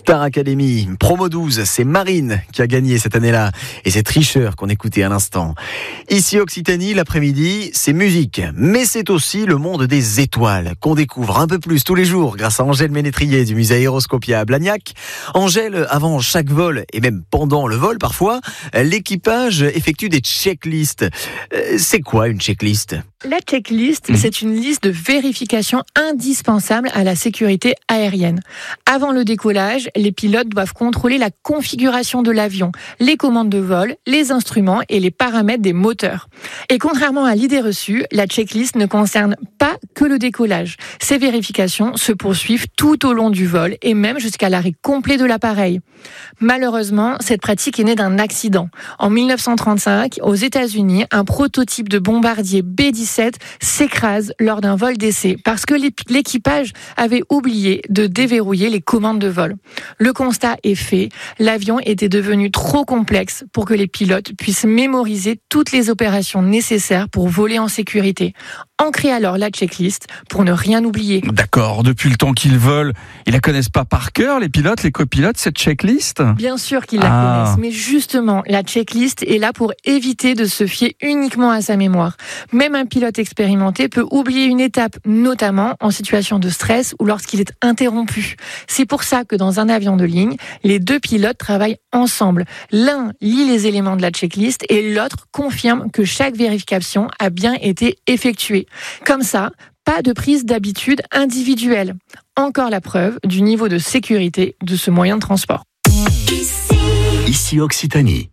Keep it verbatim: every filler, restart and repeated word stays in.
Star Academy, promo douze, c'est Marine qui a gagné cette année-là. Et c'est Tricheur qu'on écoutait à l'instant. Ici Occitanie, l'après-midi, c'est musique. Mais c'est aussi le monde des étoiles qu'on découvre un peu plus tous les jours grâce à Angèle Ménétrier du musée Aéroscopia à Blagnac. Angèle, avant chaque vol et même pendant le vol parfois, l'équipage effectue des checklists. C'est quoi une checklist ? La checklist, mmh. c'est une liste de vérifications indispensables à la sécurité aérienne. Avant le décollage, les pilotes doivent contrôler la configuration de l'avion, les commandes de vol, les instruments et les paramètres des moteurs. Et contrairement à l'idée reçue, la checklist ne concerne pas que le décollage. Ces vérifications se poursuivent tout au long du vol et même jusqu'à l'arrêt complet de l'appareil. Malheureusement, cette pratique est née d'un accident. En dix-neuf cent trente-cinq, aux États-Unis, un prototype de bombardier B dix-sept s'écrase lors d'un vol d'essai parce que l'équipage avait oublié de déverrouiller les commandes de vol. Le constat est fait, l'avion était devenu trop complexe pour que les pilotes puissent mémoriser toutes les opérations nécessaires pour voler en sécurité. Ancrez alors la checklist pour ne rien oublier. D'accord, depuis le temps qu'ils volent, ils la connaissent pas par cœur, les pilotes, les copilotes, cette checklist ? Bien sûr qu'ils la ah. connaissent, mais justement, la checklist est là pour éviter de se fier uniquement à sa mémoire. Même un pilote expérimenté peut oublier une étape, notamment en situation de stress ou lorsqu'il est interrompu. C'est pour ça que dans un avion de ligne, les deux pilotes travaillent ensemble. L'un lit les éléments de la checklist et l'autre confirme que chaque vérification a bien été effectuée. Comme ça, pas de prise d'habitude individuelle. Encore la preuve du niveau de sécurité de ce moyen de transport. Ici Occitanie.